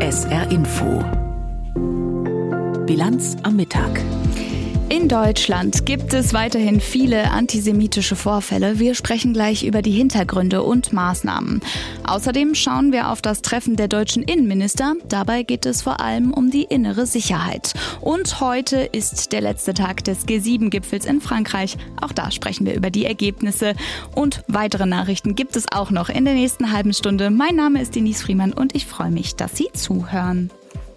SR Info. Bilanz am Mittag. In Deutschland gibt es weiterhin viele antisemitische Vorfälle. Wir sprechen gleich über die Hintergründe und Maßnahmen. Außerdem schauen wir auf das Treffen der deutschen Innenminister. Dabei geht es vor allem um die innere Sicherheit. Und heute ist der letzte Tag des G7-Gipfels in Frankreich. Auch da sprechen wir über die Ergebnisse. Und weitere Nachrichten gibt es auch noch in der nächsten halben Stunde. Mein Name ist Denise Friemann und ich freue mich, dass Sie zuhören.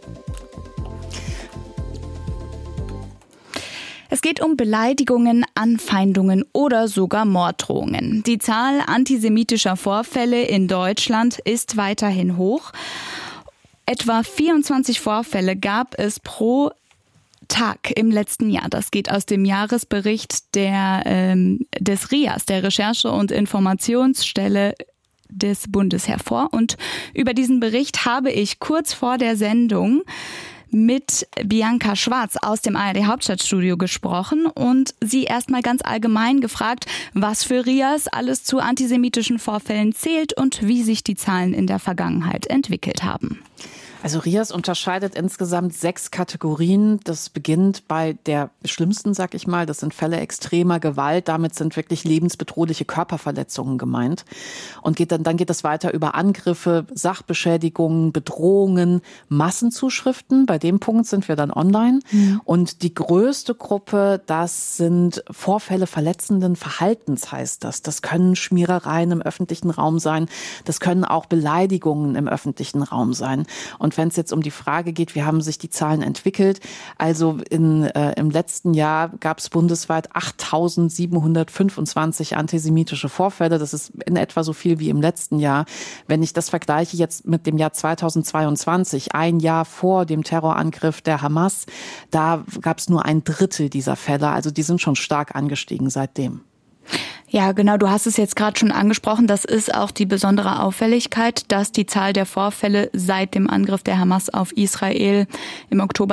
Es geht um Beleidigungen, Anfeindungen oder sogar Morddrohungen. Die Zahl antisemitischer Vorfälle in Deutschland ist weiterhin hoch. Etwa 24 Vorfälle gab es pro Tag im letzten Jahr. Das geht aus dem Jahresbericht des RIAS, der Recherche- und Informationsstelle des Bundes, hervor. Und über diesen Bericht habe ich kurz vor der Sendung mit Bianca Schwarz aus dem ARD Hauptstadtstudio gesprochen und sie erstmal ganz allgemein gefragt, was für RIAS alles zu antisemitischen Vorfällen zählt und wie sich die Zahlen in der Vergangenheit entwickelt haben. Also RIAS unterscheidet insgesamt 6 Kategorien. Das beginnt bei der schlimmsten, sag ich mal. Das sind Fälle extremer Gewalt. Damit sind wirklich lebensbedrohliche Körperverletzungen gemeint. Und dann geht es weiter über Angriffe, Sachbeschädigungen, Bedrohungen, Massenzuschriften. Bei dem Punkt sind wir dann online. Und die größte Gruppe, das sind Vorfälle verletzenden Verhaltens, heißt das. Das können Schmierereien im öffentlichen Raum sein. Das können auch Beleidigungen im öffentlichen Raum sein. Und wenn es jetzt um die Frage geht, wie haben sich die Zahlen entwickelt? Also im letzten Jahr gab es bundesweit 8.725 antisemitische Vorfälle. Das ist in etwa so viel wie im letzten Jahr. Wenn ich das vergleiche jetzt mit dem Jahr 2022, ein Jahr vor dem Terrorangriff der Hamas, da gab es nur 1/3 dieser Fälle. Also die sind schon stark angestiegen seitdem. Ja, genau, du hast es jetzt gerade schon angesprochen. Das ist auch die besondere Auffälligkeit, dass die Zahl der Vorfälle seit dem Angriff der Hamas auf Israel im Oktober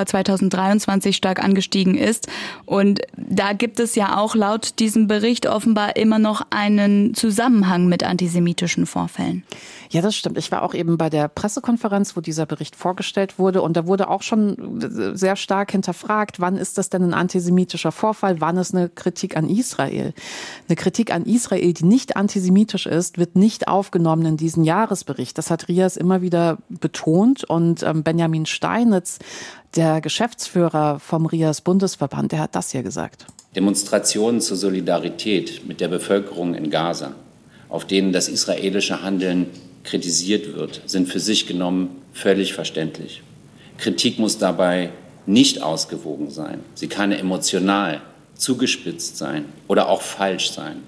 2023 stark angestiegen ist. Und da gibt es ja auch laut diesem Bericht offenbar immer noch einen Zusammenhang mit antisemitischen Vorfällen. Ja, das stimmt. Ich war auch eben bei der Pressekonferenz, wo dieser Bericht vorgestellt wurde. Und da wurde auch schon sehr stark hinterfragt, wann ist das denn ein antisemitischer Vorfall, wann ist eine Kritik an Israel? Eine Kritik an Israel, die nicht antisemitisch ist, wird nicht aufgenommen in diesen Jahresbericht. Das hat RIAS immer wieder betont. Und Benjamin Steinitz, der Geschäftsführer vom RIAS Bundesverband, der hat das hier gesagt. Demonstrationen zur Solidarität mit der Bevölkerung in Gaza, auf denen das israelische Handeln kritisiert wird, sind für sich genommen völlig verständlich. Kritik muss dabei nicht ausgewogen sein. Sie kann emotional, zugespitzt sein oder auch falsch sein.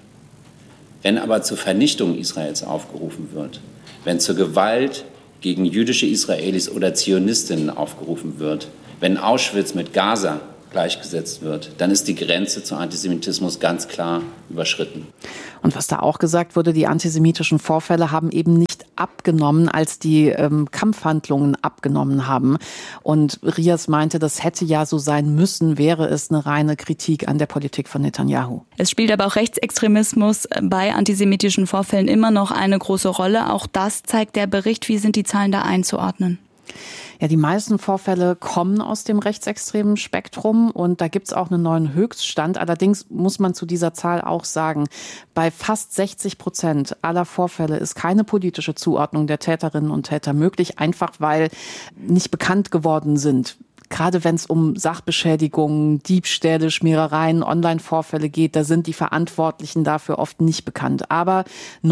Wenn aber zur Vernichtung Israels aufgerufen wird, wenn zur Gewalt gegen jüdische Israelis oder Zionistinnen aufgerufen wird, wenn Auschwitz mit Gaza gleichgesetzt wird, dann ist die Grenze zu Antisemitismus ganz klar überschritten. Und was da auch gesagt wurde, die antisemitischen Vorfälle haben eben nicht abgenommen, als die Kampfhandlungen abgenommen haben. Und RIAS meinte, das hätte ja so sein müssen, wäre es eine reine Kritik an der Politik von Netanyahu. Es spielt aber auch Rechtsextremismus bei antisemitischen Vorfällen immer noch eine große Rolle. Auch das zeigt der Bericht. Wie sind die Zahlen da einzuordnen? Ja, die meisten Vorfälle kommen aus dem rechtsextremen Spektrum und da gibt's auch einen neuen Höchststand. Allerdings muss man zu dieser Zahl auch sagen, bei fast 60% aller Vorfälle ist keine politische Zuordnung der Täterinnen und Täter möglich, einfach weil nicht bekannt geworden sind. Gerade wenn es um Sachbeschädigungen, Diebstähle, Schmierereien, Online-Vorfälle geht, da sind die Verantwortlichen dafür oft nicht bekannt. Aber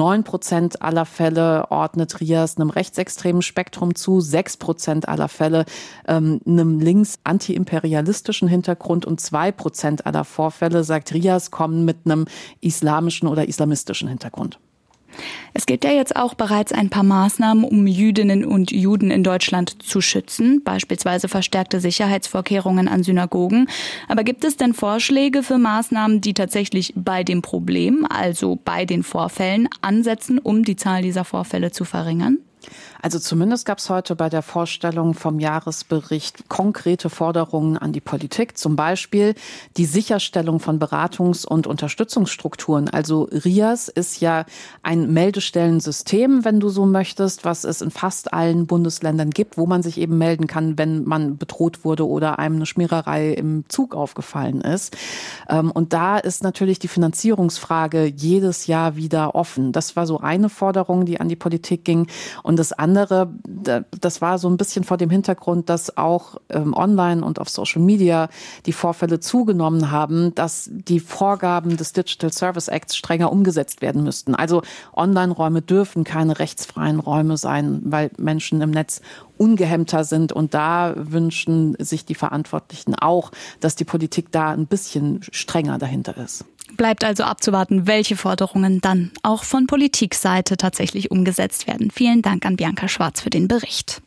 9% aller Fälle ordnet RIAS einem rechtsextremen Spektrum zu, 6% aller Fälle einem links-antiimperialistischen Hintergrund und 2% aller Vorfälle, sagt RIAS, kommen mit einem islamischen oder islamistischen Hintergrund. Es gibt ja jetzt auch bereits ein paar Maßnahmen, um Jüdinnen und Juden in Deutschland zu schützen, beispielsweise verstärkte Sicherheitsvorkehrungen an Synagogen. Aber gibt es denn Vorschläge für Maßnahmen, die tatsächlich bei dem Problem, also bei den Vorfällen, ansetzen, um die Zahl dieser Vorfälle zu verringern? Also zumindest gab es heute bei der Vorstellung vom Jahresbericht konkrete Forderungen an die Politik. Zum Beispiel die Sicherstellung von Beratungs- und Unterstützungsstrukturen. Also RIAS ist ja ein Meldestellensystem, wenn du so möchtest, was es in fast allen Bundesländern gibt, wo man sich eben melden kann, wenn man bedroht wurde oder einem eine Schmiererei im Zug aufgefallen ist. Und da ist natürlich die Finanzierungsfrage jedes Jahr wieder offen. Das war so eine Forderung, die an die Politik ging. Und das andere, das war so ein bisschen vor dem Hintergrund, dass auch online und auf Social Media die Vorfälle zugenommen haben, dass die Vorgaben des Digital Service Acts strenger umgesetzt werden müssten. Also Online-Räume dürfen keine rechtsfreien Räume sein, weil Menschen im Netz ungehemmter sind. Und da wünschen sich die Verantwortlichen auch, dass die Politik da ein bisschen strenger dahinter ist. Bleibt also abzuwarten, welche Forderungen dann auch von Politikseite tatsächlich umgesetzt werden. Vielen Dank an Bianca Schwarz für den Bericht.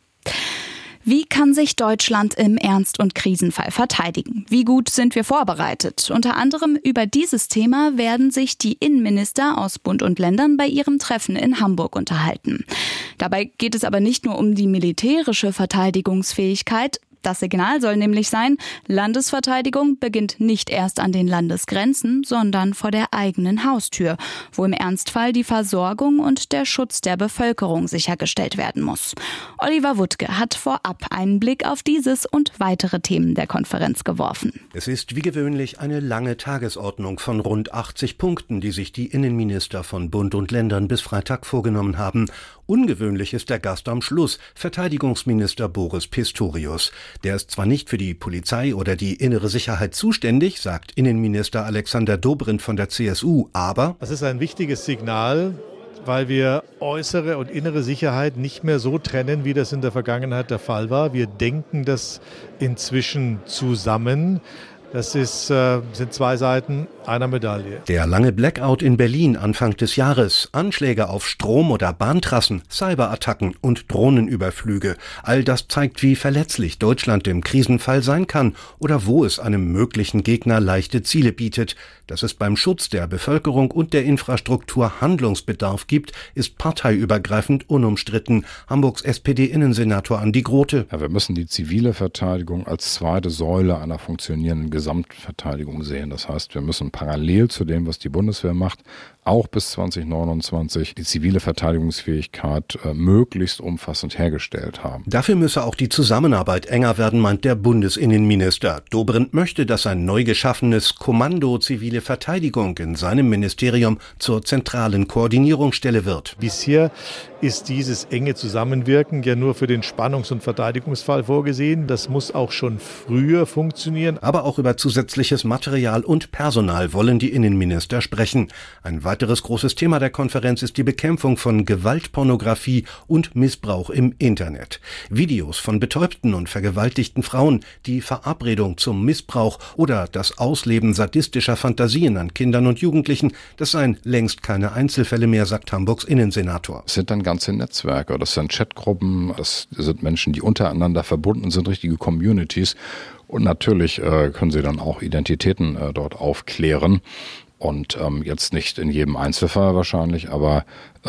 Wie kann sich Deutschland im Ernst- und Krisenfall verteidigen? Wie gut sind wir vorbereitet? Unter anderem über dieses Thema werden sich die Innenminister aus Bund und Ländern bei ihrem Treffen in Hamburg unterhalten. Dabei geht es aber nicht nur um die militärische Verteidigungsfähigkeit. Das Signal soll nämlich sein, Landesverteidigung beginnt nicht erst an den Landesgrenzen, sondern vor der eigenen Haustür, wo im Ernstfall die Versorgung und der Schutz der Bevölkerung sichergestellt werden muss. Oliver Wuttke hat vorab einen Blick auf dieses und weitere Themen der Konferenz geworfen. Es ist wie gewöhnlich eine lange Tagesordnung von rund 80 Punkten, die sich die Innenminister von Bund und Ländern bis Freitag vorgenommen haben. Ungewöhnlich ist der Gast am Schluss, Verteidigungsminister Boris Pistorius. Der ist zwar nicht für die Polizei oder die innere Sicherheit zuständig, sagt Innenminister Alexander Dobrindt von der CSU, aber das ist ein wichtiges Signal, weil wir äußere und innere Sicherheit nicht mehr so trennen, wie das in der Vergangenheit der Fall war. Wir denken das inzwischen zusammen. Das sind zwei Seiten einer Medaille. Der lange Blackout in Berlin Anfang des Jahres, Anschläge auf Strom- oder Bahntrassen, Cyberattacken und Drohnenüberflüge. All das zeigt, wie verletzlich Deutschland im Krisenfall sein kann oder wo es einem möglichen Gegner leichte Ziele bietet. Dass es beim Schutz der Bevölkerung und der Infrastruktur Handlungsbedarf gibt, ist parteiübergreifend unumstritten. Hamburgs SPD-Innensenator Andi Grote. Ja, wir müssen die zivile Verteidigung als zweite Säule einer funktionierenden Gesamtverteidigung sehen. Das heißt, wir müssen parallel zu dem, was die Bundeswehr macht, auch bis 2029 die zivile Verteidigungsfähigkeit möglichst umfassend hergestellt haben. Dafür müsse auch die Zusammenarbeit enger werden, meint der Bundesinnenminister. Dobrindt möchte, dass ein neu geschaffenes Kommando Zivile Verteidigung in seinem Ministerium zur zentralen Koordinierungsstelle wird. Bisher ist dieses enge Zusammenwirken ja nur für den Spannungs- und Verteidigungsfall vorgesehen. Das muss auch schon früher funktionieren. Aber auch über zusätzliches Material und Personal wollen die Innenminister sprechen. Ein weiteres großes Thema der Konferenz ist die Bekämpfung von Gewaltpornografie und Missbrauch im Internet. Videos von betäubten und vergewaltigten Frauen, die Verabredung zum Missbrauch oder das Ausleben sadistischer Fantasien an Kindern und Jugendlichen, das seien längst keine Einzelfälle mehr, sagt Hamburgs Innensenator. Es sind dann ganze Netzwerke, das sind Chatgruppen, das sind Menschen, die untereinander verbunden sind, richtige Communities. Und natürlich können sie dann auch Identitäten dort aufklären. Und jetzt nicht in jedem Einzelfall wahrscheinlich, aber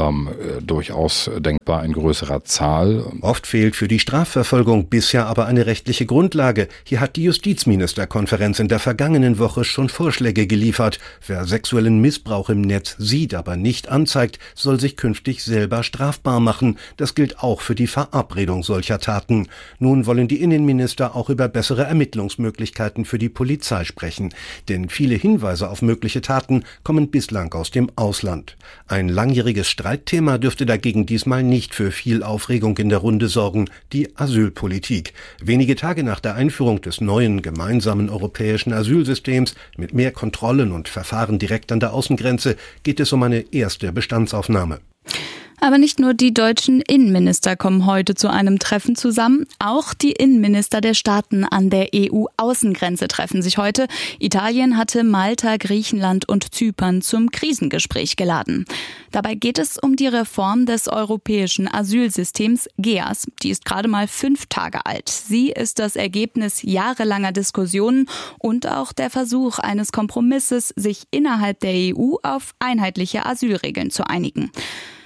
durchaus denkbar in größerer Zahl. Oft fehlt für die Strafverfolgung bisher aber eine rechtliche Grundlage. Hier hat die Justizministerkonferenz in der vergangenen Woche schon Vorschläge geliefert. Wer sexuellen Missbrauch im Netz sieht, aber nicht anzeigt, soll sich künftig selber strafbar machen. Das gilt auch für die Verabredung solcher Taten. Nun wollen die Innenminister auch über bessere Ermittlungsmöglichkeiten für die Polizei sprechen. Denn viele Hinweise auf mögliche Taten kommen bislang aus dem Ausland. Ein langjähriges Streitthema dürfte dagegen diesmal nicht für viel Aufregung in der Runde sorgen, die Asylpolitik. Wenige Tage nach der Einführung des neuen gemeinsamen europäischen Asylsystems mit mehr Kontrollen und Verfahren direkt an der Außengrenze geht es um eine erste Bestandsaufnahme. Aber nicht nur die deutschen Innenminister kommen heute zu einem Treffen zusammen, auch die Innenminister der Staaten an der EU-Außengrenze treffen sich heute. Italien hatte Malta, Griechenland und Zypern zum Krisengespräch geladen. Dabei geht es um die Reform des europäischen Asylsystems GEAS. Die ist gerade mal 5 Tage alt. Sie ist das Ergebnis jahrelanger Diskussionen und auch der Versuch eines Kompromisses, sich innerhalb der EU auf einheitliche Asylregeln zu einigen.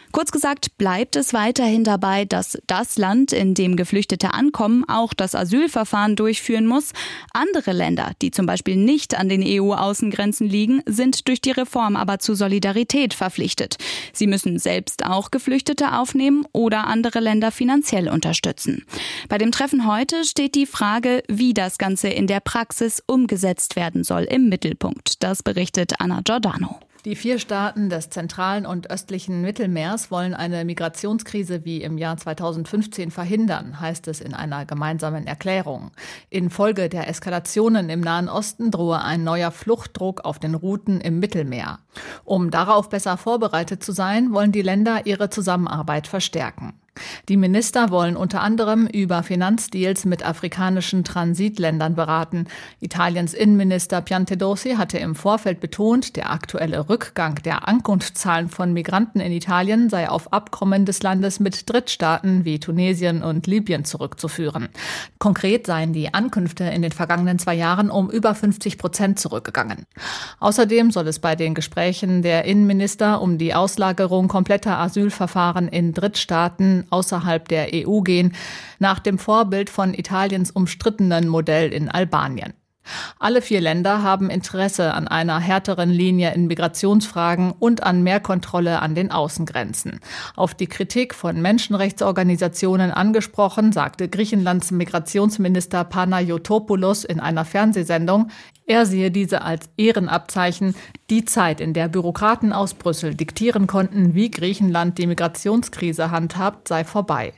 Kurz gesagt, bleibt es weiterhin dabei, dass das Land, in dem Geflüchtete ankommen, auch das Asylverfahren durchführen muss. Andere Länder, die zum Beispiel nicht an den EU-Außengrenzen liegen, sind durch die Reform aber zu Solidarität verpflichtet. Sie müssen selbst auch Geflüchtete aufnehmen oder andere Länder finanziell unterstützen. Bei dem Treffen heute steht die Frage, wie das Ganze in der Praxis umgesetzt werden soll, im Mittelpunkt. Das berichtet Anna Giordano. Die 4 Staaten des zentralen und östlichen Mittelmeers wollen eine Migrationskrise wie im Jahr 2015 verhindern, heißt es in einer gemeinsamen Erklärung. Infolge der Eskalationen im Nahen Osten drohe ein neuer Fluchtdruck auf den Routen im Mittelmeer. Um darauf besser vorbereitet zu sein, wollen die Länder ihre Zusammenarbeit verstärken. Die Minister wollen unter anderem über Finanzdeals mit afrikanischen Transitländern beraten. Italiens Innenminister Piantedosi hatte im Vorfeld betont, der aktuelle Rückgang der Ankunftszahlen von Migranten in Italien sei auf Abkommen des Landes mit Drittstaaten wie Tunesien und Libyen zurückzuführen. Konkret seien die Ankünfte in den vergangenen 2 Jahren um über 50% zurückgegangen. Außerdem soll es bei den Gesprächen der Innenminister um die Auslagerung kompletter Asylverfahren in Drittstaaten außerhalb der EU gehen, nach dem Vorbild von Italiens umstrittenen Modell in Albanien. Alle 4 Länder haben Interesse an einer härteren Linie in Migrationsfragen und an mehr Kontrolle an den Außengrenzen. Auf die Kritik von Menschenrechtsorganisationen angesprochen, sagte Griechenlands Migrationsminister Panayotopoulos in einer Fernsehsendung, er sehe diese als Ehrenabzeichen. Die Zeit, in der Bürokraten aus Brüssel diktieren konnten, wie Griechenland die Migrationskrise handhabt, sei vorbei.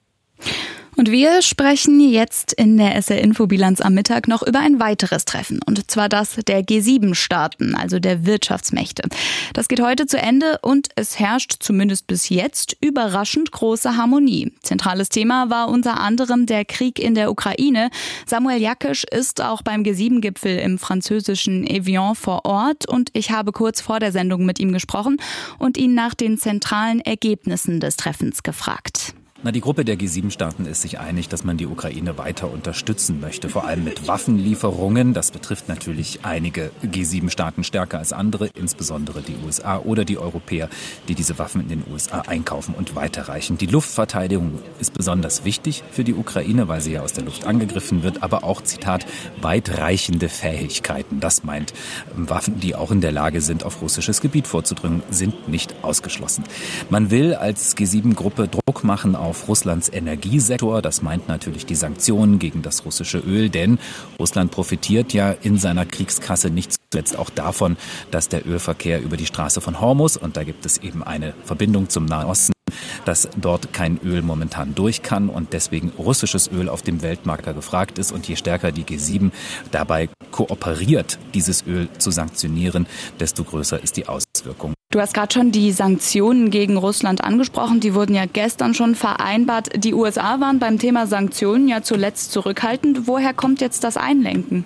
Und wir sprechen jetzt in der SR-Info-Bilanz am Mittag noch über ein weiteres Treffen. Und zwar das der G7-Staaten, also der Wirtschaftsmächte. Das geht heute zu Ende und es herrscht zumindest bis jetzt überraschend große Harmonie. Zentrales Thema war unter anderem der Krieg in der Ukraine. Samuel Jakisch ist auch beim G7-Gipfel im französischen Evian vor Ort. Und ich habe kurz vor der Sendung mit ihm gesprochen und ihn nach den zentralen Ergebnissen des Treffens gefragt. Die Gruppe der G7-Staaten ist sich einig, dass man die Ukraine weiter unterstützen möchte, vor allem mit Waffenlieferungen. Das betrifft natürlich einige G7-Staaten stärker als andere, insbesondere die USA oder die Europäer, die diese Waffen in den USA einkaufen und weiterreichen. Die Luftverteidigung ist besonders wichtig für die Ukraine, weil sie ja aus der Luft angegriffen wird, aber auch, Zitat, weitreichende Fähigkeiten. Das meint, Waffen, die auch in der Lage sind, auf russisches Gebiet vorzudringen, sind nicht ausgeschlossen. Man will als G7-Gruppe Druck machen auf Russlands Energiesektor. Das meint natürlich die Sanktionen gegen das russische Öl, denn Russland profitiert ja in seiner Kriegskasse nicht zuletzt auch davon, dass der Ölverkehr über die Straße von Hormuz, und da gibt es eben eine Verbindung zum Nahen Osten, dass dort kein Öl momentan durch kann und deswegen russisches Öl auf dem Weltmarkt gefragt ist. Und je stärker die G7 dabei kooperiert, dieses Öl zu sanktionieren, desto größer ist die Auswirkung. Du hast gerade schon die Sanktionen gegen Russland angesprochen. Die wurden ja gestern schon vereinbart. Die USA waren beim Thema Sanktionen ja zuletzt zurückhaltend. Woher kommt jetzt das Einlenken?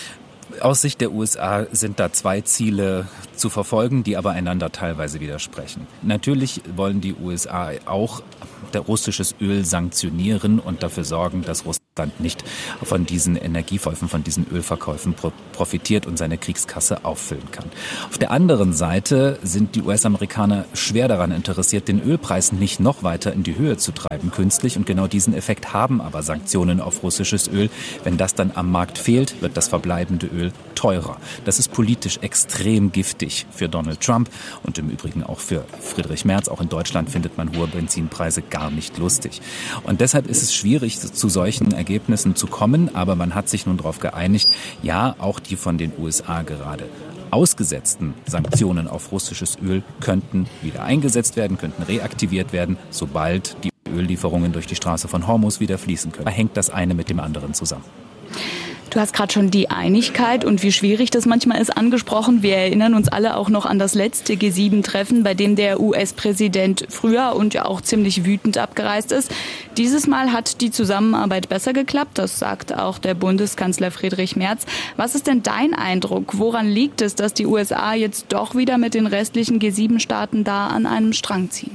Aus Sicht der USA sind da 2 Ziele zu verfolgen, die aber einander teilweise widersprechen. Natürlich wollen die USA auch russisches Öl sanktionieren und dafür sorgen, dass Russland nicht von diesen Energieverkäufen, von diesen Ölverkäufen profitiert und seine Kriegskasse auffüllen kann. Auf der anderen Seite sind die US-Amerikaner schwer daran interessiert, den Ölpreis nicht noch weiter in die Höhe zu treiben künstlich. Und genau diesen Effekt haben aber Sanktionen auf russisches Öl. Wenn das dann am Markt fehlt, wird das verbleibende Öl teurer. Das ist politisch extrem giftig für Donald Trump und im Übrigen auch für Friedrich Merz. Auch in Deutschland findet man hohe Benzinpreise gar nicht lustig. Und deshalb ist es schwierig, zu solchen Ergebnissen zu kommen. Aber man hat sich nun darauf geeinigt, ja, auch die von den USA gerade ausgesetzten Sanktionen auf russisches Öl könnten wieder eingesetzt werden, könnten reaktiviert werden, sobald die Öllieferungen durch die Straße von Hormuz wieder fließen können. Da hängt das eine mit dem anderen zusammen. Du hast gerade schon die Einigkeit und wie schwierig das manchmal ist angesprochen. Wir erinnern uns alle auch noch an das letzte G7-Treffen, bei dem der US-Präsident früher und ja auch ziemlich wütend abgereist ist. Dieses Mal hat die Zusammenarbeit besser geklappt, das sagt auch der Bundeskanzler Friedrich Merz. Was ist denn dein Eindruck? Woran liegt es, dass die USA jetzt doch wieder mit den restlichen G7-Staaten da an einem Strang ziehen?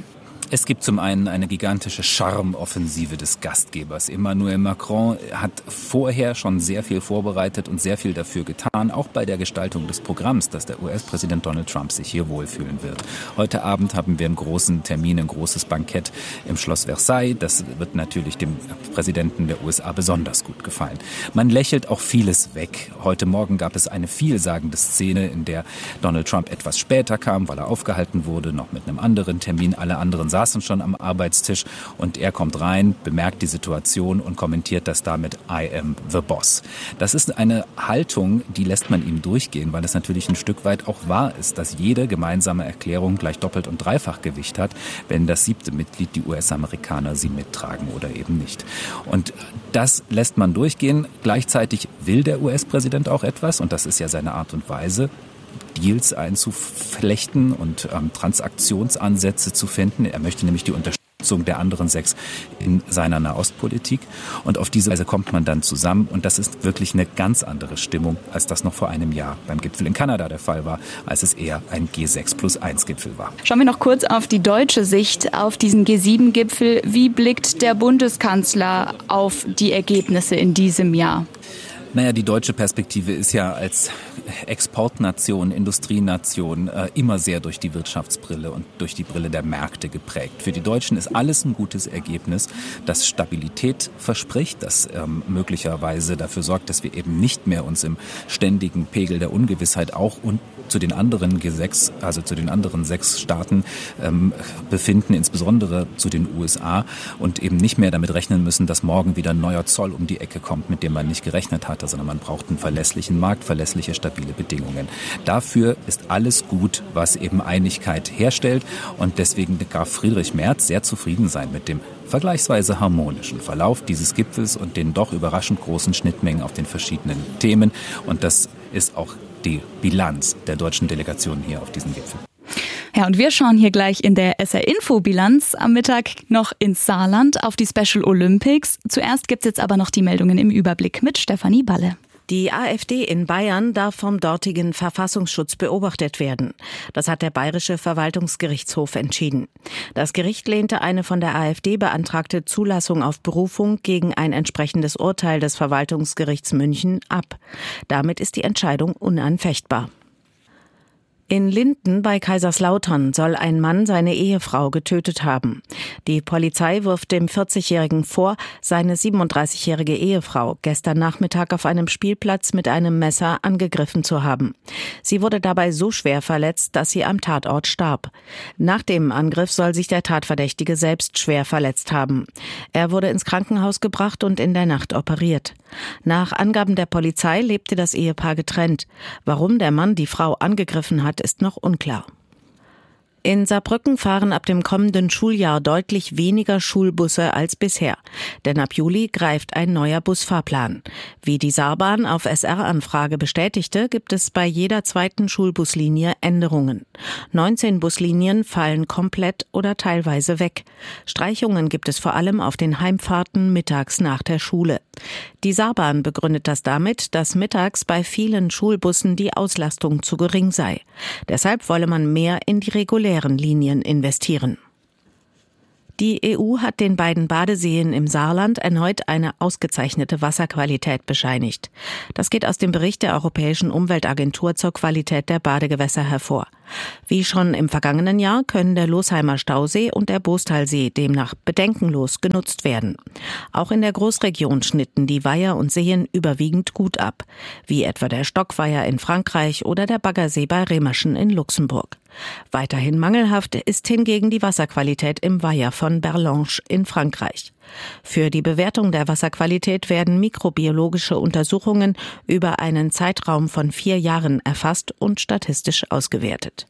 Es gibt zum einen eine gigantische Charme-Offensive des Gastgebers. Emmanuel Macron hat vorher schon sehr viel vorbereitet und sehr viel dafür getan, auch bei der Gestaltung des Programms, dass der US-Präsident Donald Trump sich hier wohlfühlen wird. Heute Abend haben wir einen großen Termin, ein großes Bankett im Schloss Versailles. Das wird natürlich dem Präsidenten der USA besonders gut gefallen. Man lächelt auch vieles weg. Heute Morgen gab es eine vielsagende Szene, in der Donald Trump etwas später kam, weil er aufgehalten wurde, noch mit einem anderen Termin. Alle anderen saßen schon am Arbeitstisch und er kommt rein, bemerkt die Situation und kommentiert das damit I am the boss. Das ist eine Haltung, die lässt man ihm durchgehen, weil es natürlich ein Stück weit auch wahr ist, dass jede gemeinsame Erklärung gleich Doppelt- und Dreifachgewicht hat, wenn das 7. Mitglied, die US-Amerikaner, sie mittragen oder eben nicht. Und das lässt man durchgehen. Gleichzeitig will der US-Präsident auch etwas und das ist ja seine Art und Weise, Deals einzuflechten und Transaktionsansätze zu finden. Er möchte nämlich die Unterstützung der anderen 6 in seiner Nahostpolitik. Und auf diese Weise kommt man dann zusammen. Und das ist wirklich eine ganz andere Stimmung, als das noch vor einem Jahr beim Gipfel in Kanada der Fall war, als es eher ein G6+1-Gipfel war. Schauen wir noch kurz auf die deutsche Sicht auf diesen G7-Gipfel. Wie blickt der Bundeskanzler auf die Ergebnisse in diesem Jahr? Naja, die deutsche Perspektive ist ja als Exportnation, Industrienation immer sehr durch die Wirtschaftsbrille und durch die Brille der Märkte geprägt. Für die Deutschen ist alles ein gutes Ergebnis, das Stabilität verspricht, das möglicherweise dafür sorgt, dass wir eben nicht mehr uns im ständigen Pegel der Ungewissheit auch und zu den anderen G6, also zu den anderen 6 Staaten befinden, insbesondere zu den USA und eben nicht mehr damit rechnen müssen, dass morgen wieder ein neuer Zoll um die Ecke kommt, mit dem man nicht gerechnet hatte, sondern man braucht einen verlässlichen Markt, verlässliche, stabile Bedingungen. Dafür ist alles gut, was eben Einigkeit herstellt und deswegen darf Friedrich Merz sehr zufrieden sein mit dem vergleichsweise harmonischen Verlauf dieses Gipfels und den doch überraschend großen Schnittmengen auf den verschiedenen Themen und das ist auch die Bilanz der deutschen Delegation hier auf diesem Gipfel. Ja, und wir schauen hier gleich in der SR-Info-Bilanz am Mittag noch ins Saarland auf die Special Olympics. Zuerst gibt's jetzt aber noch die Meldungen im Überblick mit Stefanie Balle. Die AfD in Bayern darf vom dortigen Verfassungsschutz beobachtet werden. Das hat der Bayerische Verwaltungsgerichtshof entschieden. Das Gericht lehnte eine von der AfD beantragte Zulassung auf Berufung gegen ein entsprechendes Urteil des Verwaltungsgerichts München ab. Damit ist die Entscheidung unanfechtbar. In Linden bei Kaiserslautern soll ein Mann seine Ehefrau getötet haben. Die Polizei wirft dem 40-Jährigen vor, seine 37-jährige Ehefrau gestern Nachmittag auf einem Spielplatz mit einem Messer angegriffen zu haben. Sie wurde dabei so schwer verletzt, dass sie am Tatort starb. Nach dem Angriff soll sich der Tatverdächtige selbst schwer verletzt haben. Er wurde ins Krankenhaus gebracht und in der Nacht operiert. Nach Angaben der Polizei lebte das Ehepaar getrennt. Warum der Mann die Frau angegriffen hat, ist noch unklar. In Saarbrücken fahren ab dem kommenden Schuljahr deutlich weniger Schulbusse als bisher. Denn ab Juli greift ein neuer Busfahrplan. Wie die Saarbahn auf SR-Anfrage bestätigte, gibt es bei jeder zweiten Schulbuslinie Änderungen. 19 Buslinien fallen komplett oder teilweise weg. Streichungen gibt es vor allem auf den Heimfahrten mittags nach der Schule. Die Saarbahn begründet das damit, dass mittags bei vielen Schulbussen die Auslastung zu gering sei. Deshalb wolle man mehr in die regulären Linien investieren. Die EU hat den beiden Badeseen im Saarland erneut eine ausgezeichnete Wasserqualität bescheinigt. Das geht aus dem Bericht der Europäischen Umweltagentur zur Qualität der Badegewässer hervor. Wie schon im vergangenen Jahr können der Losheimer Stausee und der Bostalsee demnach bedenkenlos genutzt werden. Auch in der Großregion schnitten die Weiher und Seen überwiegend gut ab, wie etwa der Stockweiher in Frankreich oder der Baggersee bei Remerschen in Luxemburg. Weiterhin mangelhaft ist hingegen die Wasserqualität im Weiher von Berlange in Frankreich. Für die Bewertung der Wasserqualität werden mikrobiologische Untersuchungen über einen Zeitraum von 4 Jahren erfasst und statistisch ausgewertet.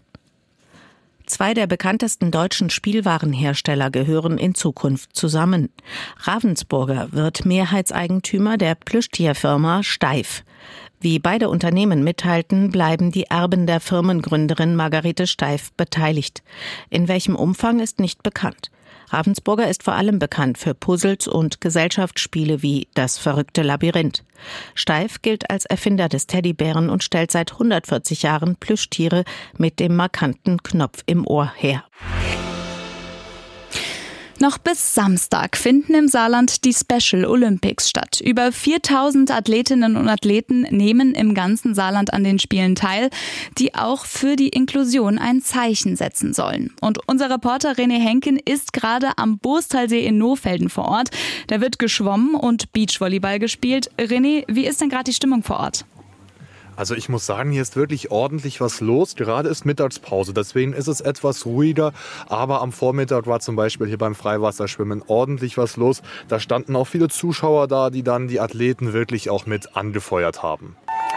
2 der bekanntesten deutschen Spielwarenhersteller gehören in Zukunft zusammen. Ravensburger wird Mehrheitseigentümer der Plüschtierfirma Steiff. Wie beide Unternehmen mitteilten, bleiben die Erben der Firmengründerin Margarete Steiff beteiligt. In welchem Umfang ist nicht bekannt. Ravensburger ist vor allem bekannt für Puzzles und Gesellschaftsspiele wie Das verrückte Labyrinth. Steiff gilt als Erfinder des Teddybären und stellt seit 140 Jahren Plüschtiere mit dem markanten Knopf im Ohr her. Noch bis Samstag finden im Saarland die Special Olympics statt. Über 4000 Athletinnen und Athleten nehmen im ganzen Saarland an den Spielen teil, die auch für die Inklusion ein Zeichen setzen sollen. Und unser Reporter René Henken ist gerade am Boostalsee in Nohfelden vor Ort. Da wird geschwommen und Beachvolleyball gespielt. René, wie ist denn gerade die Stimmung vor Ort? Also ich muss sagen, hier ist wirklich ordentlich was los. Gerade ist Mittagspause, deswegen ist es etwas ruhiger. Aber am Vormittag war zum Beispiel hier beim Freiwasserschwimmen ordentlich was los. Da standen auch viele Zuschauer da, die dann die Athleten wirklich auch mit angefeuert haben.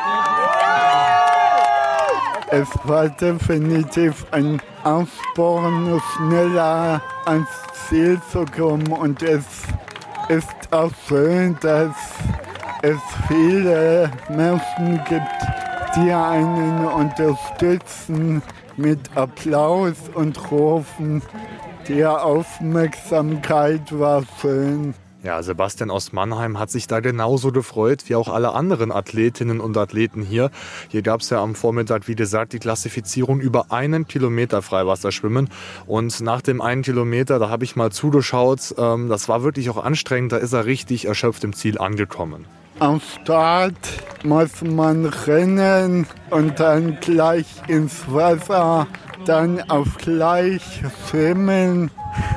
Es war definitiv ein Aufsporen, schneller ans Ziel zu kommen. Und es ist auch schön, dass es viele Menschen gibt, die einen unterstützen mit Applaus und Rufen. Die Aufmerksamkeit war schön. Ja, Sebastian aus Mannheim hat sich da genauso gefreut wie auch alle anderen Athletinnen und Athleten hier. Hier gab es ja am Vormittag, wie gesagt, die Klassifizierung über 1 Kilometer Freiwasserschwimmen. Und nach dem 1 Kilometer, da habe ich mal zugeschaut, das war wirklich auch anstrengend, da ist er richtig erschöpft im Ziel angekommen. Am Start muss man rennen und dann gleich ins Wasser, dann auf gleich schwimmen.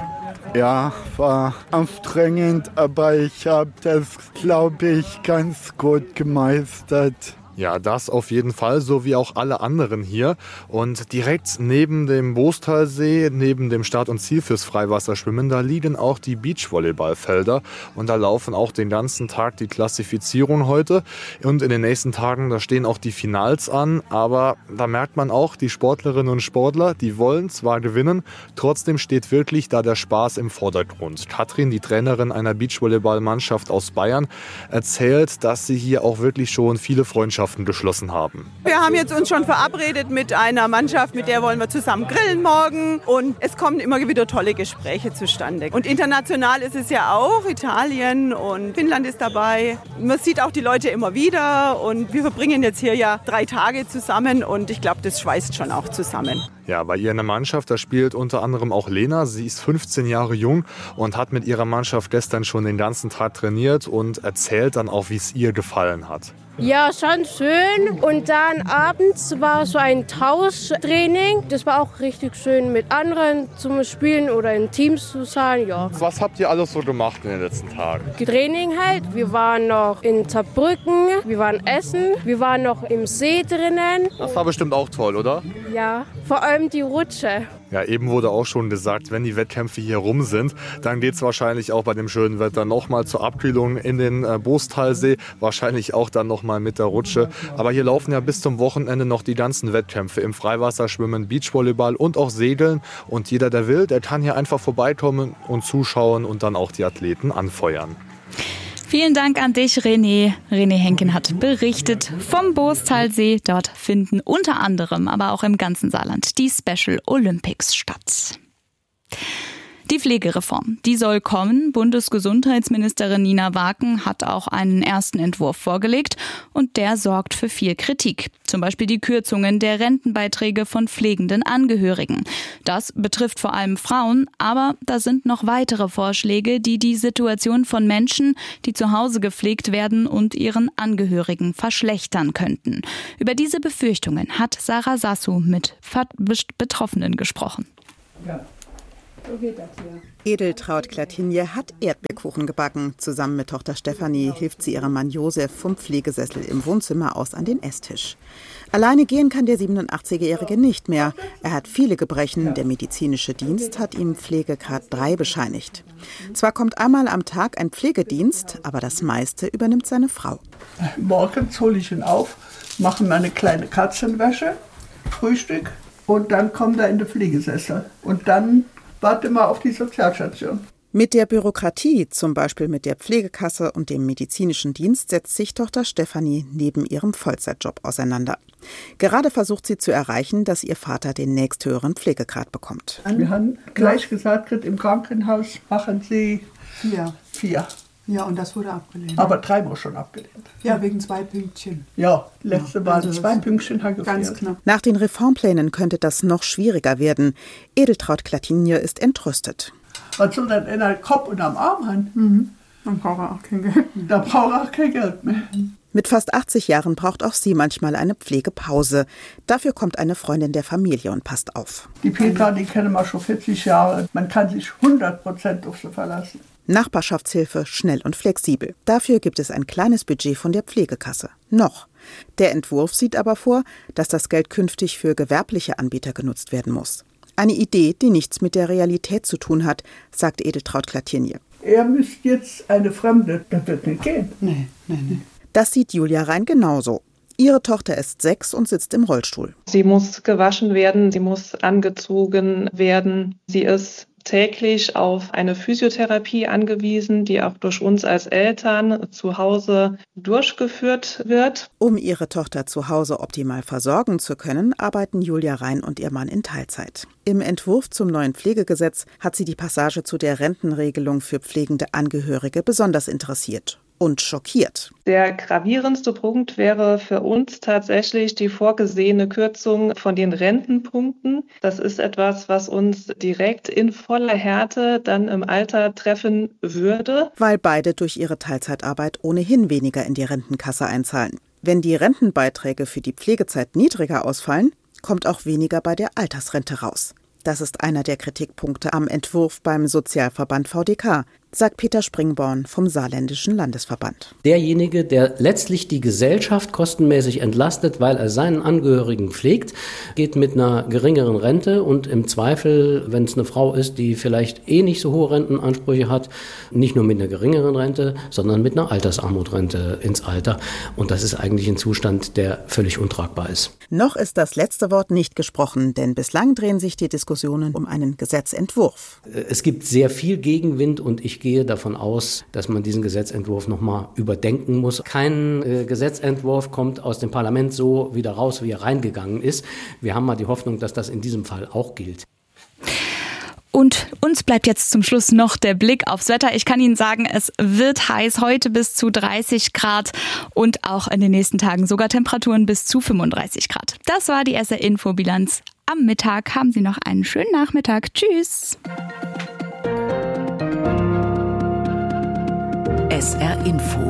Ja, war anstrengend, aber ich habe das, glaube ich, ganz gut gemeistert. Ja, das auf jeden Fall, so wie auch alle anderen hier. Und direkt neben dem Boostalsee, neben dem Start und Ziel fürs Freiwasserschwimmen, da liegen auch die Beachvolleyballfelder. Und da laufen auch den ganzen Tag die Klassifizierung heute. Und in den nächsten Tagen, da stehen auch die Finals an. Aber da merkt man auch, die Sportlerinnen und Sportler, die wollen zwar gewinnen, trotzdem steht wirklich da der Spaß im Vordergrund. Katrin, die Trainerin einer Beachvolleyballmannschaft aus Bayern, erzählt, dass sie hier auch wirklich schon viele Freundschaften geschlossen haben. Wir haben jetzt uns schon verabredet mit einer Mannschaft, mit der wollen wir zusammen grillen morgen und es kommen immer wieder tolle Gespräche zustande. Und international ist es ja auch, Italien und Finnland ist dabei. Man sieht auch die Leute immer wieder und wir verbringen jetzt hier ja 3 Tage zusammen und ich glaube, das schweißt schon auch zusammen. Ja, bei ihr in der Mannschaft, da spielt unter anderem auch Lena. Sie ist 15 Jahre jung und hat mit ihrer Mannschaft gestern schon den ganzen Tag trainiert und erzählt dann auch, wie es ihr gefallen hat. Ja, schon schön. Und dann abends war so ein Tauschtraining. Das war auch richtig schön, mit anderen zum Spielen oder in Teams zu sein. Ja. Was habt ihr alles so gemacht in den letzten Tagen? Training halt. Wir waren noch in Saarbrücken, wir waren essen, wir waren noch im See drinnen. Das war bestimmt auch toll, oder? Ja, vor allem die Rutsche. Ja, eben wurde auch schon gesagt, wenn die Wettkämpfe hier rum sind, dann geht es wahrscheinlich auch bei dem schönen Wetter nochmal zur Abkühlung in den Boostalsee. Wahrscheinlich auch dann nochmal mit der Rutsche. Aber hier laufen ja bis zum Wochenende noch die ganzen Wettkämpfe im Freiwasserschwimmen, Beachvolleyball und auch Segeln. Und jeder, der will, der kann hier einfach vorbeikommen und zuschauen und dann auch die Athleten anfeuern. Vielen Dank an dich, René. René Henken hat berichtet vom Boostalsee. Dort finden unter anderem, aber auch im ganzen Saarland, die Special Olympics statt. Die Pflegereform, die soll kommen. Bundesgesundheitsministerin Nina Waken hat auch einen ersten Entwurf vorgelegt und der sorgt für viel Kritik. Zum Beispiel die Kürzungen der Rentenbeiträge von pflegenden Angehörigen. Das betrifft vor allem Frauen, aber da sind noch weitere Vorschläge, die die Situation von Menschen, die zu Hause gepflegt werden und ihren Angehörigen verschlechtern könnten. Über diese Befürchtungen hat Sarah Sassu mit Betroffenen gesprochen. Ja. Edeltraud Klatinje hat Erdbeerkuchen gebacken. Zusammen mit Tochter Stefanie hilft sie ihrem Mann Josef vom Pflegesessel im Wohnzimmer aus an den Esstisch. Alleine gehen kann der 87-Jährige nicht mehr. Er hat viele Gebrechen. Der medizinische Dienst hat ihm Pflegegrad 3 bescheinigt. Zwar kommt einmal am Tag ein Pflegedienst, aber das meiste übernimmt seine Frau. Morgens hole ich ihn auf, mache ihm eine kleine Katzenwäsche, Frühstück und dann kommt er in den Pflegesessel. Und dann warte mal auf die Sozialstation. Mit der Bürokratie, zum Beispiel mit der Pflegekasse und dem medizinischen Dienst, setzt sich Tochter Stefanie neben ihrem Vollzeitjob auseinander. Gerade versucht sie zu erreichen, dass ihr Vater den nächsthöheren Pflegegrad bekommt. Wir haben gleich gesagt, im Krankenhaus machen Sie 4. Ja, und das wurde abgelehnt. Aber 3 war schon abgelehnt. Ja, wegen 2 Pünktchen. Ja, letzte Mal 2 Pünktchen hat gefehlt. Ganz knapp. Nach den Reformplänen könnte das noch schwieriger werden. Edeltraud Klatinje ist entrüstet. Was soll denn einer Kopf und am Arm haben? Dann braucht er auch kein Geld. Da braucht er auch kein Geld mehr. Mit fast 80 Jahren braucht auch sie manchmal eine Pflegepause. Dafür kommt eine Freundin der Familie und passt auf. Die Petra, die kennen wir schon 40 Jahre. Man kann sich 100% auf sie verlassen. Nachbarschaftshilfe, schnell und flexibel. Dafür gibt es ein kleines Budget von der Pflegekasse. Noch. Der Entwurf sieht aber vor, dass das Geld künftig für gewerbliche Anbieter genutzt werden muss. Eine Idee, die nichts mit der Realität zu tun hat, sagt Edeltraud Klatinje. Er müsste jetzt eine Fremde, das wird nicht gehen. Nee. Das sieht Julia Rein genauso. Ihre Tochter ist 6 und sitzt im Rollstuhl. Sie muss gewaschen werden, sie muss angezogen werden. Sie ist täglich auf eine Physiotherapie angewiesen, die auch durch uns als Eltern zu Hause durchgeführt wird. Um ihre Tochter zu Hause optimal versorgen zu können, arbeiten Julia Rein und ihr Mann in Teilzeit. Im Entwurf zum neuen Pflegegesetz hat sie die Passage zu der Rentenregelung für pflegende Angehörige besonders interessiert und schockiert. Der gravierendste Punkt wäre für uns tatsächlich die vorgesehene Kürzung von den Rentenpunkten. Das ist etwas, was uns direkt in voller Härte dann im Alter treffen würde. Weil beide durch ihre Teilzeitarbeit ohnehin weniger in die Rentenkasse einzahlen. Wenn die Rentenbeiträge für die Pflegezeit niedriger ausfallen, kommt auch weniger bei der Altersrente raus. Das ist einer der Kritikpunkte am Entwurf beim Sozialverband VDK, sagt Peter Springborn vom Saarländischen Landesverband. Derjenige, der letztlich die Gesellschaft kostenmäßig entlastet, weil er seinen Angehörigen pflegt, geht mit einer geringeren Rente und im Zweifel, wenn es eine Frau ist, die vielleicht nicht so hohe Rentenansprüche hat, nicht nur mit einer geringeren Rente, sondern mit einer Altersarmutrente ins Alter. Und das ist eigentlich ein Zustand, der völlig untragbar ist. Noch ist das letzte Wort nicht gesprochen, denn bislang drehen sich die Diskussionen um einen Gesetzentwurf. Es gibt sehr viel Gegenwind und ich gehe davon aus, dass man diesen Gesetzentwurf nochmal überdenken muss. Kein Gesetzentwurf kommt aus dem Parlament so wieder raus, wie er reingegangen ist. Wir haben mal die Hoffnung, dass das in diesem Fall auch gilt. Und uns bleibt jetzt zum Schluss noch der Blick aufs Wetter. Ich kann Ihnen sagen, es wird heiß, heute bis zu 30 Grad und auch in den nächsten Tagen sogar Temperaturen bis zu 35 Grad. Das war die SR Infobilanz. Am Mittag haben Sie noch einen schönen Nachmittag. Tschüss. SR Info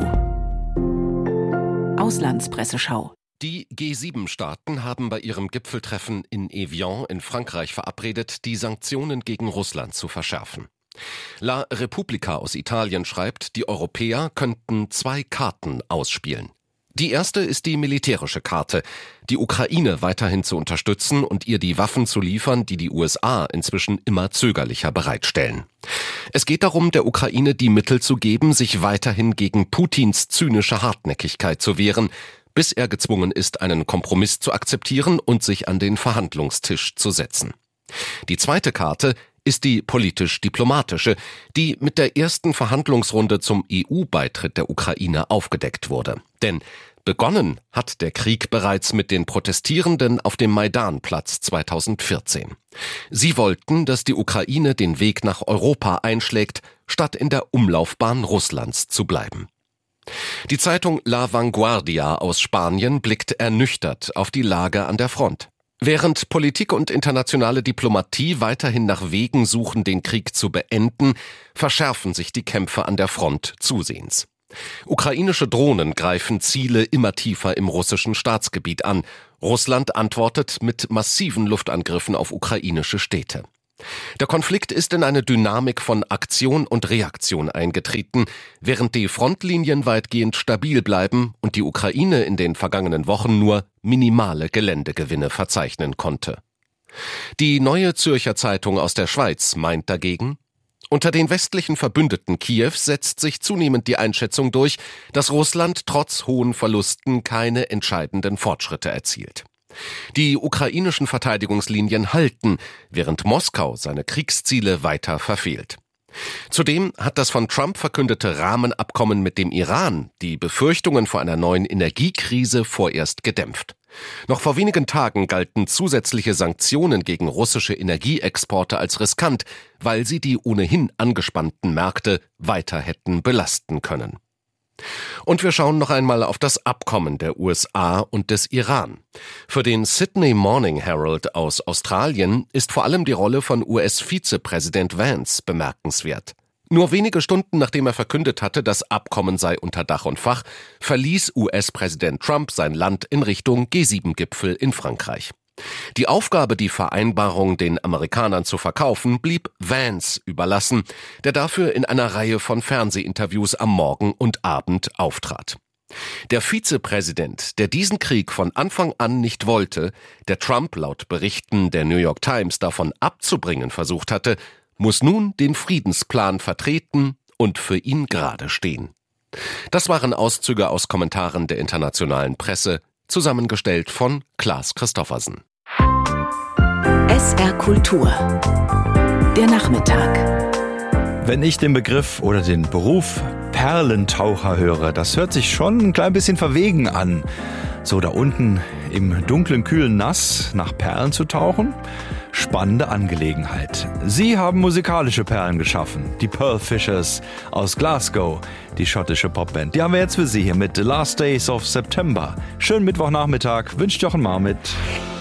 Auslandspresseschau. Die G7-Staaten haben bei ihrem Gipfeltreffen in Evian in Frankreich verabredet, die Sanktionen gegen Russland zu verschärfen. La Repubblica aus Italien schreibt, die Europäer könnten 2 Karten ausspielen. Die erste ist die militärische Karte, die Ukraine weiterhin zu unterstützen und ihr die Waffen zu liefern, die die USA inzwischen immer zögerlicher bereitstellen. Es geht darum, der Ukraine die Mittel zu geben, sich weiterhin gegen Putins zynische Hartnäckigkeit zu wehren, bis er gezwungen ist, einen Kompromiss zu akzeptieren und sich an den Verhandlungstisch zu setzen. Die zweite Karte ist die politisch-diplomatische, die mit der ersten Verhandlungsrunde zum EU-Beitritt der Ukraine aufgedeckt wurde. Denn begonnen hat der Krieg bereits mit den Protestierenden auf dem Maidanplatz 2014. Sie wollten, dass die Ukraine den Weg nach Europa einschlägt, statt in der Umlaufbahn Russlands zu bleiben. Die Zeitung La Vanguardia aus Spanien blickt ernüchtert auf die Lage an der Front. Während Politik und internationale Diplomatie weiterhin nach Wegen suchen, den Krieg zu beenden, verschärfen sich die Kämpfe an der Front zusehends. Ukrainische Drohnen greifen Ziele immer tiefer im russischen Staatsgebiet an. Russland antwortet mit massiven Luftangriffen auf ukrainische Städte. Der Konflikt ist in eine Dynamik von Aktion und Reaktion eingetreten, während die Frontlinien weitgehend stabil bleiben und die Ukraine in den vergangenen Wochen nur minimale Geländegewinne verzeichnen konnte. Die Neue Zürcher Zeitung aus der Schweiz meint dagegen, unter den westlichen Verbündeten Kiews setzt sich zunehmend die Einschätzung durch, dass Russland trotz hohen Verlusten keine entscheidenden Fortschritte erzielt. Die ukrainischen Verteidigungslinien halten, während Moskau seine Kriegsziele weiter verfehlt. Zudem hat das von Trump verkündete Rahmenabkommen mit dem Iran die Befürchtungen vor einer neuen Energiekrise vorerst gedämpft. Noch vor wenigen Tagen galten zusätzliche Sanktionen gegen russische Energieexporte als riskant, weil sie die ohnehin angespannten Märkte weiter hätten belasten können. Und wir schauen noch einmal auf das Abkommen der USA und des Iran. Für den Sydney Morning Herald aus Australien ist vor allem die Rolle von US-Vizepräsident Vance bemerkenswert. Nur wenige Stunden nachdem er verkündet hatte, das Abkommen sei unter Dach und Fach, verließ US-Präsident Trump sein Land in Richtung G7-Gipfel in Frankreich. Die Aufgabe, die Vereinbarung den Amerikanern zu verkaufen, blieb Vance überlassen, der dafür in einer Reihe von Fernsehinterviews am Morgen und Abend auftrat. Der Vizepräsident, der diesen Krieg von Anfang an nicht wollte, der Trump laut Berichten der New York Times davon abzubringen versucht hatte, muss nun den Friedensplan vertreten und für ihn gerade stehen. Das waren Auszüge aus Kommentaren der internationalen Presse, zusammengestellt von Klaas Christoffersen. SR Kultur. Der Nachmittag. Wenn ich den Begriff oder den Beruf Perlentaucher höre, das hört sich schon ein klein bisschen verwegen an. So da unten im dunklen, kühlen Nass nach Perlen zu tauchen? Spannende Angelegenheit. Sie haben musikalische Perlen geschaffen. Die Pearl Fishers aus Glasgow, die schottische Popband. Die haben wir jetzt für Sie hier mit The Last Days of September. Schönen Mittwochnachmittag, wünscht Jochen Marmit.